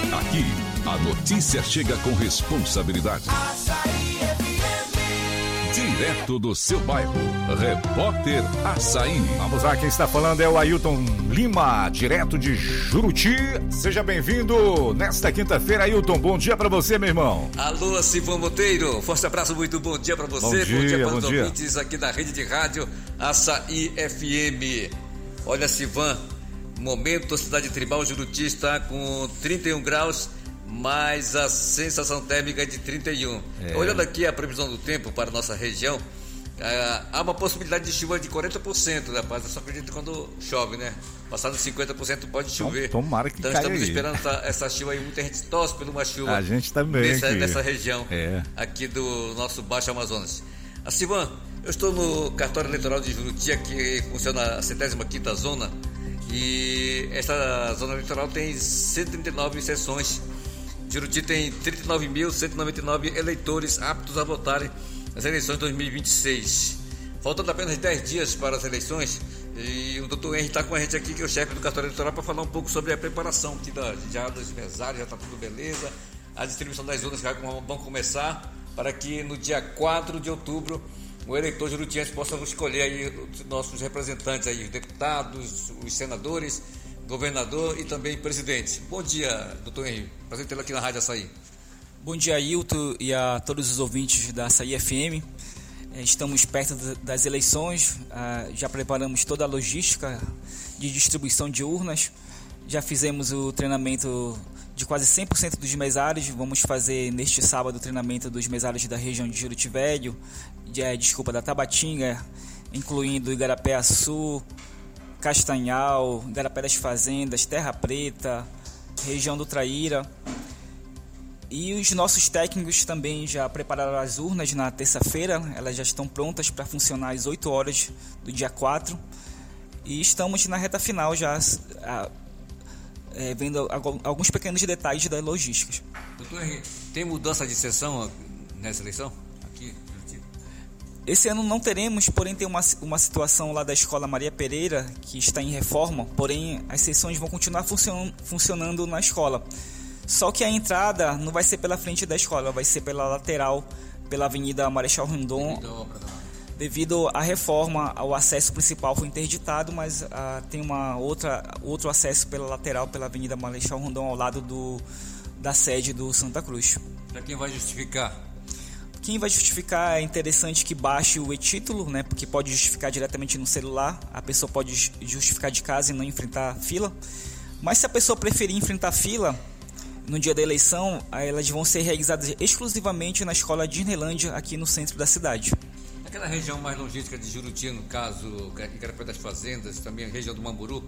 Aqui, a notícia chega com responsabilidade. Direto do seu bairro, Repórter Assaí. Vamos lá, quem está falando é o Ailton Lima, direto de Juruti. Seja bem-vindo nesta quinta-feira, Ailton. Bom dia pra você, meu irmão. Alô, Silvão Monteiro. Forte abraço, muito bom dia pra você. Bom dia para os ouvintes aqui da rede de rádio Assaí FM. Olha, Silvão, momento, cidade tribal Juruti está com 31 graus, mas a sensação térmica é de 31. Olhando aqui a previsão do tempo para a nossa região, há uma possibilidade de chuva de 40%, rapaz. Eu só acredito quando chove, né? Passado 50% pode chover. Tomara que então caia estamos aí. esperando essa chuva aí. Muita gente torce por uma chuva. A gente também. Nessa região aqui do nosso Baixo Amazonas. Silvão, eu estou no cartório eleitoral de Juruti, aqui funciona a 75ª zona. E esta zona eleitoral tem 139 sessões. Juruti tem 39.199 eleitores aptos a votarem nas eleições de 2026. Faltando apenas 10 dias para as eleições, e o doutor Henry está com a gente aqui, que é o chefe do cartório eleitoral, para falar um pouco sobre a preparação aqui já dos mesários. Já está tudo beleza, a distribuição das urnas já vão começar, para que no dia 4 de outubro o eleitor jurutiense possa escolher aí os nossos representantes, aí, os deputados, os senadores, governador e também presidente. Bom dia, doutor Henrique. Prazer tê-lo aqui na Rádio Assaí. Bom dia, Ailton, e a todos os ouvintes da Assaí FM. Estamos perto das eleições, já preparamos toda a logística de distribuição de urnas, já fizemos o treinamento de quase 100% dos mesários. Vamos fazer neste sábado o treinamento dos mesários da região de Juruti Velho, da Tabatinga, incluindo Igarapé-Açu, Castanhal, Igarapé das Fazendas, Terra Preta, região do Traíra. E os nossos técnicos também já prepararam as urnas na terça-feira. Elas já estão prontas para funcionar às 8 horas do dia 4. E estamos na reta final já, vendo alguns pequenos detalhes das logísticas. Doutor Henrique, tem mudança de sessão nessa eleição? Aqui? Esse ano não teremos, porém tem uma situação lá da Escola Maria Pereira, que está em reforma, porém as sessões vão continuar funcionando na escola. Só que a entrada não vai ser pela frente da escola, vai ser pela lateral, pela Avenida Marechal Rondon. Devido à reforma, o acesso principal foi interditado, mas tem outro acesso pela lateral, pela Avenida Marechal Rondon, ao lado da sede do Santa Cruz. Para quem vai justificar? Quem vai justificar, é interessante que baixe o e-título, né? Porque pode justificar diretamente no celular, a pessoa pode justificar de casa e não enfrentar fila. Mas se a pessoa preferir enfrentar fila, no dia da eleição, elas vão ser realizadas exclusivamente na escola de Disneylândia, aqui no centro da cidade. Aquela região mais logística de Juruti, no caso, Igarapé das Fazendas, também a região do Mamburu,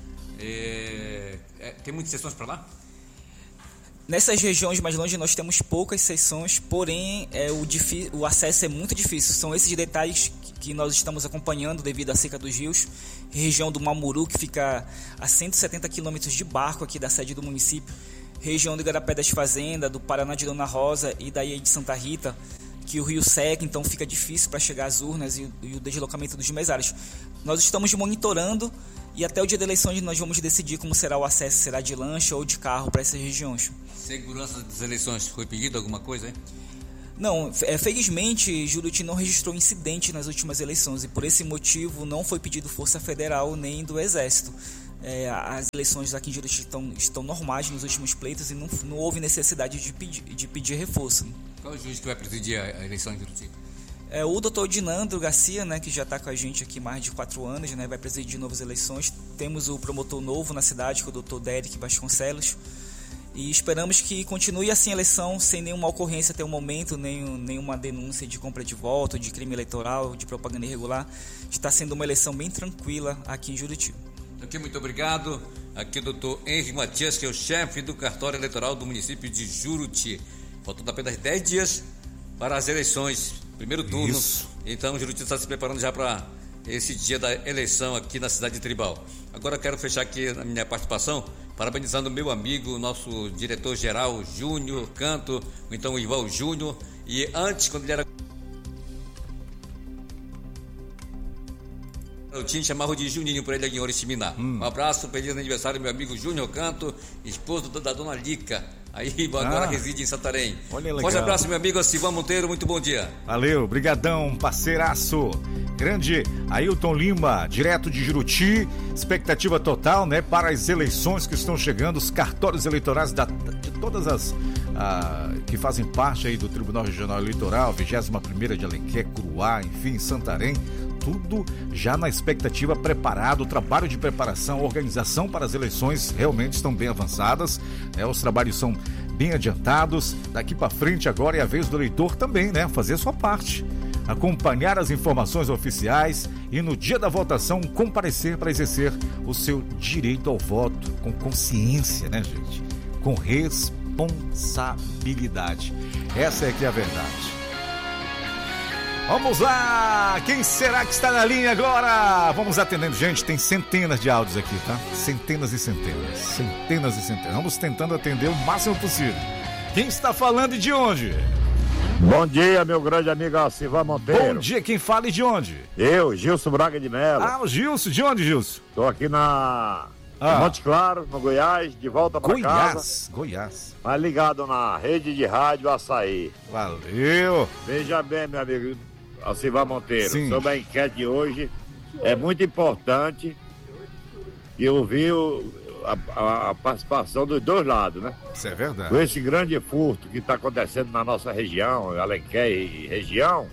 tem muitas sessões para lá? Nessas regiões mais longe nós temos poucas sessões, porém o acesso é muito difícil. São esses detalhes que nós estamos acompanhando devido à seca dos rios. Região do Mamburu, que fica a 170 quilômetros de barco aqui da sede do município. Região do Igarapé das Fazendas, do Paraná de Dona Rosa e daí de Santa Rita, que o rio seca, então fica difícil para chegar às urnas e o deslocamento dos mesários. Nós estamos monitorando e até o dia da eleição nós vamos decidir como será o acesso, será de lancha ou de carro para essas regiões. Segurança das eleições, foi pedido alguma coisa, hein? Não, felizmente Juruti não registrou incidente nas últimas eleições e por esse motivo não foi pedido Força Federal nem do Exército. As eleições aqui em Juruti estão normais nos últimos pleitos e não houve necessidade de pedir reforço. Qual é o juiz que vai presidir a eleição em Juruti? O doutor Dinandro Garcia, né, que já está com a gente aqui há mais de 4 anos, né, vai presidir de novas eleições. Temos o promotor novo na cidade, que é o doutor Derek Vasconcelos. E esperamos que continue assim a eleição, sem nenhuma ocorrência até o momento, nenhuma denúncia de compra de voto, de crime eleitoral, de propaganda irregular. Está sendo uma eleição bem tranquila aqui em Juruti. Aqui, muito obrigado. Aqui o doutor Henrique Matias, que é o chefe do cartório eleitoral do município de Juruti. Faltando apenas 10 dias para as eleições, primeiro turno. Isso. Então, Juruti está se preparando já para esse dia da eleição aqui na cidade de Tribal. Agora eu quero fechar aqui a minha participação parabenizando o meu amigo, nosso diretor-geral Júnior Canto, ou então o Ival Júnior. E antes, quando ele era garotinho, chamava de Juninho por ele aqui em Oriximiná. Um abraço, feliz aniversário, meu amigo Júnior Canto, esposo da dona Lica. Aí agora reside em Santarém. Olha, legal. Forte abraço, meu amigo Silvão Monteiro, muito bom dia. Valeu, brigadão, parceiraço. Grande Ailton Lima, direto de Juruti. Expectativa total, né, para as eleições que estão chegando, os cartórios eleitorais de todas as que fazem parte aí do Tribunal Regional Eleitoral, 21ª de Alenquer, Curuá, enfim, Santarém. Tudo já na expectativa, preparado, o trabalho de preparação, organização para as eleições realmente estão bem avançadas, né? Os trabalhos são bem adiantados. Daqui para frente agora é a vez do eleitor também, né? Fazer a sua parte, acompanhar as informações oficiais e no dia da votação comparecer para exercer o seu direito ao voto com consciência, né, gente? Com responsabilidade. Essa é que é a verdade. Vamos lá! Quem será que está na linha agora? Vamos atendendo, gente, tem centenas de áudios aqui, tá? Centenas e centenas. Centenas e centenas. Vamos tentando atender o máximo possível. Quem está falando e de onde? Bom dia, meu grande amigo Silvão Monteiro. Bom dia, quem fala e de onde? Eu, Gilson Braga de Melo. O Gilson, de onde, Gilson? Estou aqui em Monte Claro, no Goiás, de volta para casa. Goiás. Mas ligado na rede de rádio Açaí. Valeu. Veja bem, meu amigo Silvão Monteiro, Sim. sobre a enquete de hoje, é muito importante que ouvir a participação dos dois lados, né? Isso é verdade. Com esse grande furto que está acontecendo na nossa região, Alenquer e região,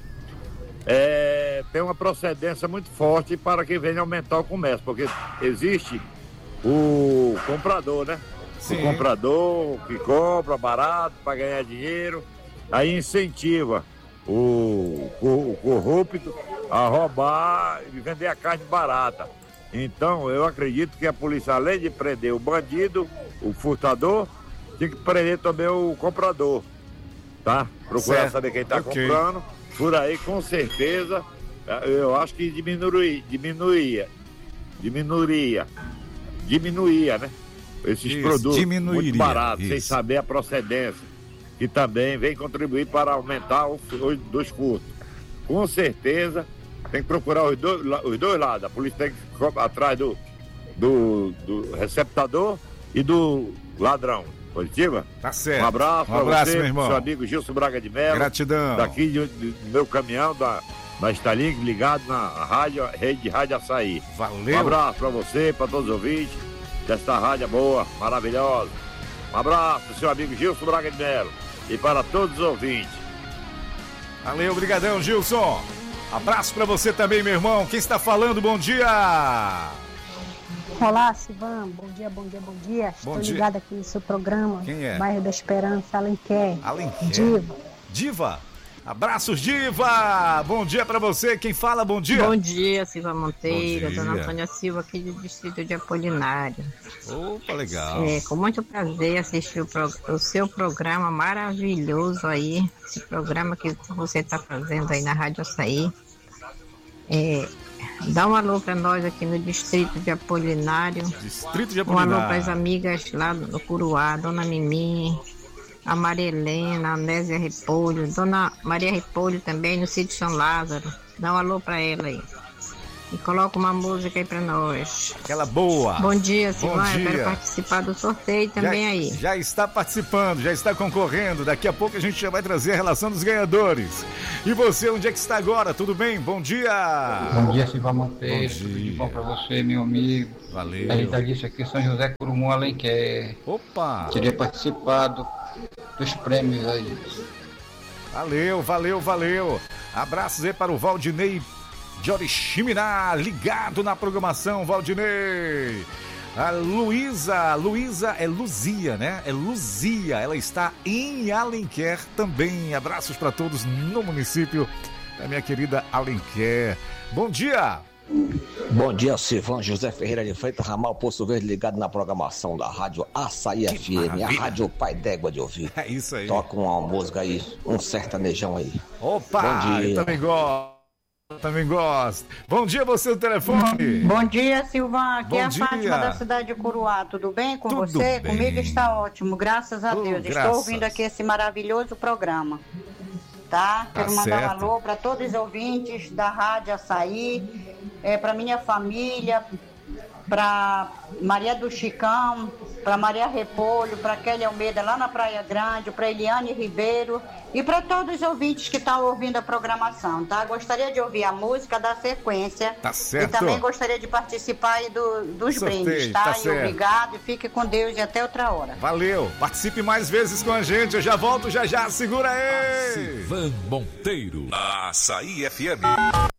tem uma procedência muito forte para que venha aumentar o comércio, porque existe o comprador, né? Sim. O comprador que compra barato para ganhar dinheiro, aí incentiva o corrupto a roubar e vender a carne barata. Então, eu acredito que a polícia, além de prender o bandido, o furtador, tem que prender também o comprador, tá? Procurar certo. saber quem está comprando. Por aí, com certeza, eu acho que diminuiria, né? Esses produtos muito baratos, sem saber a procedência, que também vem contribuir para aumentar os dois furtos. Com certeza, tem que procurar os dois lados. A polícia tem que ir atrás do receptador e do ladrão. Positiva? Tá certo. Um abraço para você, meu irmão. Seu amigo Gilson Braga de Melo. Gratidão. Daqui do meu caminhão, da Starlink, ligado na rede Rádio Açaí. Valeu. Um abraço para você, para todos os ouvintes desta rádio boa, maravilhosa. Um abraço do seu amigo Gilson Braga de Melo e para todos os ouvintes. Valeu, obrigadão, Gilson. Abraço para você também, meu irmão. Quem está falando? Bom dia. Olá, Silvão. Bom dia, bom dia, bom dia. Estou ligado aqui no seu programa. Quem é? Bairro da Esperança, Alenquer. Diva. Diva. Abraços, Diva! Bom dia pra você, quem fala, bom dia? Bom dia, Silva Monteiro, Dona Antônia Silva, aqui do distrito de Apolinário. Opa, legal. Com muito prazer assistir o seu programa maravilhoso aí, esse programa que você está fazendo aí na Rádio Açaí. Dá um alô pra nós aqui no distrito de Apolinário. Distrito de Apolinário. Um alô pras amigas lá do Curuá, Dona Mimi, a Maria Helena, a Nésia Repolho, Dona Maria Repolho também no sítio São Lázaro. Dá um alô pra ela aí. E coloca uma música aí pra nós. Aquela boa. Bom dia, Silvão. Eu quero participar do sorteio também aí. Já está participando, já está concorrendo. Daqui a pouco a gente já vai trazer a relação dos ganhadores. E você, onde é que está agora? Tudo bem? Bom dia. Bom dia, Silvão Monteiro. Tudo de bom pra você, meu amigo. Valeu. A Italícia aqui, São José Curumum, Alenquer. Opa. Queria participar dos prêmios aí. Valeu. Abraços aí para o Valdinei de Oriximiná, ligado na programação, Valdinei. A Luísa é Luzia, né? É Luzia, ela está em Alenquer também. Abraços para todos no município da minha querida Alenquer. Bom dia. Bom dia, Silvão. José Ferreira de Freitas, Ramal Poço Verde, ligado na programação da Rádio Açaí FM, maravilha. A rádio pai d'égua de ouvir. É isso aí. Toca uma música aí, um sertanejão aí. Opa, bom dia. Também gosto. Bom dia, você no telefone. Bom dia, Silvão. Aqui é a Fátima da cidade de Curuá. Tudo bem com você? Bem. Comigo está ótimo, graças a Deus. Estou ouvindo aqui esse maravilhoso programa. Tá? Quero mandar um alô para todos os ouvintes da Rádio Açaí. para minha família, para Maria do Chicão, para Maria Repolho, para Kelly Almeida lá na Praia Grande, para Eliane Ribeiro e para todos os ouvintes que estão ouvindo a programação, tá? Gostaria de ouvir a música da sequência. Tá certo. E também gostaria de participar aí dos brindes, tá? Tá certo. Obrigado e fique com Deus e até outra hora. Valeu. Participe mais vezes com a gente. Eu já volto, já. Segura aí. Sivan Monteiro. Açaí FM.